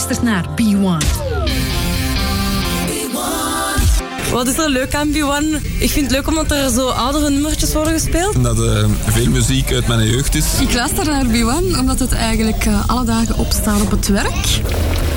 luistert naar B1. Wat is er leuk aan B1? Ik vind het leuk omdat er zo oudere nummertjes worden gespeeld. Dat veel muziek uit mijn jeugd is. Ik luister naar B1 omdat het eigenlijk alle dagen opstaat op het werk.